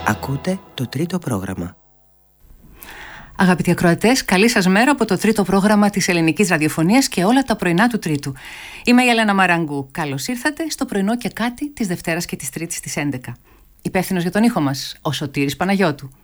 Ακούτε το τρίτο πρόγραμμα. Αγαπητοί ακροατές, καλή σας μέρα από το τρίτο πρόγραμμα της ελληνικής ραδιοφωνίας και όλα τα πρωινά του Τρίτου. Είμαι η Ελένα Μαραγκού. Καλώς ήρθατε στο πρωινό και κάτι της Δευτέρας και της Τρίτης στις 11. Υπεύθυνος για τον ήχο μας, ο Σωτήρης Παναγιώτου.